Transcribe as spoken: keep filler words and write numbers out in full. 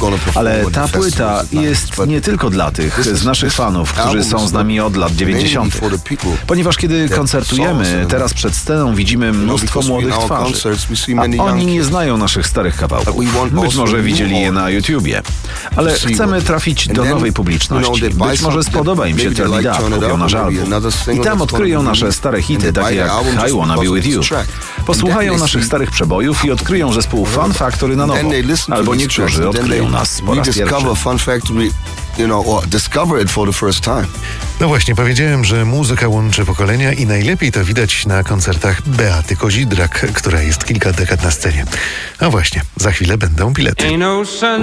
Ale ta płyta jest nie tylko dla tych z naszych fanów, którzy są z nami od lat dziewięćdziesiątych. Ponieważ kiedy koncertujemy, teraz przed sceną widzimy mnóstwo młodych twarzy, a oni nie znają naszych starych kawałków. Być może widzieli je na YouTubie. Ale chcemy trafić do nowej publiczności. Być może spodoba im się Turn It Up, kupią nasz album. I tam odkryją nasze stare hity, takie jak I Wanna Be With You. Posłuchają naszych starych przebojów i odkryją zespół Fun Factory na nowo. Albo niektórzy odkryją nas po raz pierwszy. No właśnie, powiedziałem, że muzyka łączy pokolenia i najlepiej to widać na koncertach Beaty Kozidrak, która jest kilka dekad na scenie. A właśnie, za chwilę będą bilety.